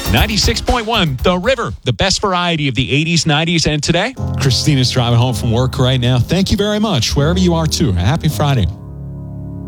96.1, The River, the best variety of the 80s, 90s, and today. Christina's driving home from work right now. Thank you very much, wherever you are, too. Happy Friday.